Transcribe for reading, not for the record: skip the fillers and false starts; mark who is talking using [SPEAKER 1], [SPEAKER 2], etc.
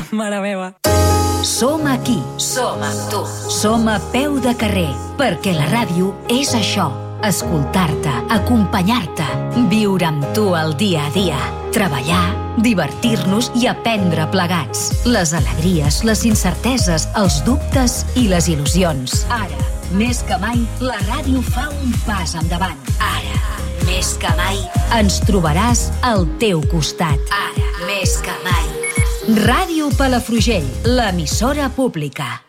[SPEAKER 1] Mare meva.
[SPEAKER 2] Som aquí.
[SPEAKER 3] Som amb tu.
[SPEAKER 2] Som a peu de carrer, perquè la ràdio és això. Escoltar-te, acompanyar-te, viure amb tu el dia a dia, treballar, divertir-nos i aprendre plegats. Les alegries, les incerteses, els dubtes i les il·lusions. Ara, més que mai, la ràdio fa un pas endavant.
[SPEAKER 3] Ara, més que mai,
[SPEAKER 2] ens trobaràs al teu costat.
[SPEAKER 3] Ara, més que mai.
[SPEAKER 2] Ràdio Palafrugell, l'emissora pública.